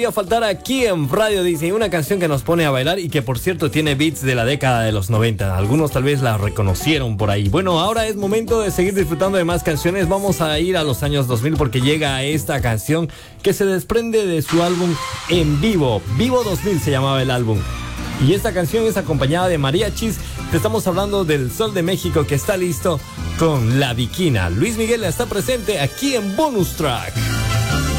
A faltar aquí en Radio Disney, una canción que nos pone a bailar y que por cierto tiene beats de la década de los 90. Algunos tal vez la reconocieron por ahí. Bueno, ahora es momento de seguir disfrutando de más canciones. Vamos a ir a los años 2000 porque llega esta canción que se desprende de su álbum En Vivo. Vivo 2000 se llamaba el álbum. Y esta canción es acompañada de mariachis. Te estamos hablando del Sol de México que está listo con La Viquina. Luis Miguel está presente aquí en Bonus Track.